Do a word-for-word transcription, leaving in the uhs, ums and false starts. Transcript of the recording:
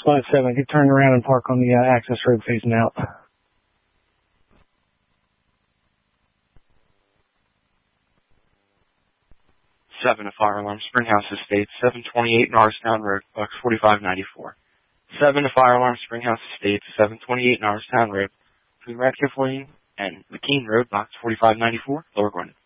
five seven. Get turned around and park on the uh, access road facing out. seven, a fire alarm, Springhouse Estates, seven twenty-eight Norristown Road, Bucks forty-five ninety-four. seven, a fire alarm, Springhouse Estates, seven twenty-eight Norristown Road, between Radcliffe Lane and McKean Road, Box forty-five ninety-four, Lower Gwinnett.